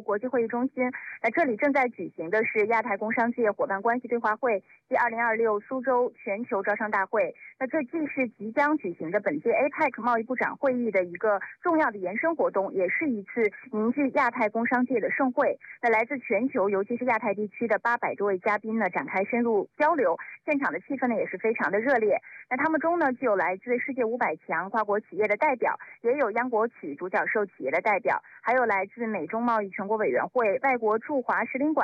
国际会议中心。那这里正在举行的是亚太工商界伙伴关系对话会暨2026苏州全球招商大会。那这既是即将举行的本届 APEC 贸易部长会议的一个重要的延伸活动，也是一次凝聚亚太工商界的盛会。那来自全球，尤其是亚太地区的800多位嘉宾呢，展开深入交流，现场的气氛呢也是非常的热烈。那他们中呢，既有来自世界500强跨国企业的代表，也有央国企、独角兽企业的代表，还有来自美中贸易全国委员会、外国驻华使领馆